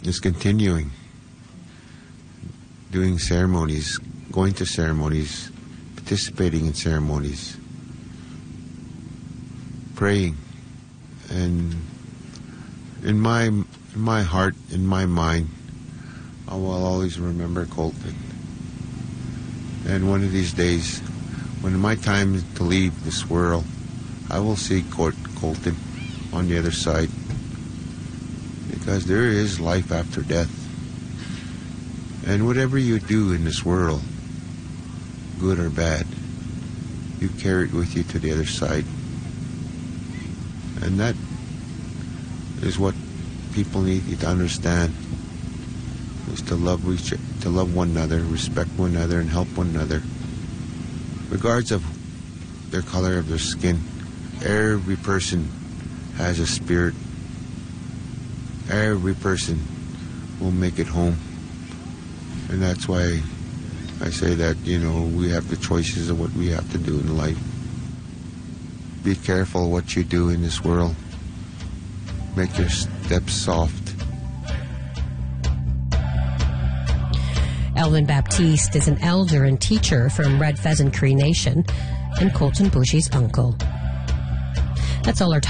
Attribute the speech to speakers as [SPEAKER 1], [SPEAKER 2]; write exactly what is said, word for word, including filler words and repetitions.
[SPEAKER 1] is continuing, doing ceremonies, going to ceremonies, participating in ceremonies, praying. And in my in my heart, in my mind, I will always remember Colton. And one of these days, when my time to leave this world, I will see Col- Colton on the other side. Because there is life after death. And whatever you do in this world, good or bad, you carry it with you to the other side. And that is what people need to understand, is to love each, to love one another, respect one another, and help one another. Regardless of their color of their skin, every person has a spirit. Every person will make it home. And that's why I say that, you know, we have the choices of what we have to do in life. Be careful what you do in this world. Make your steps soft.
[SPEAKER 2] Elvin Baptiste is an elder and teacher from Red Pheasant Cree Nation and Colton Bushy's uncle. That's all our time.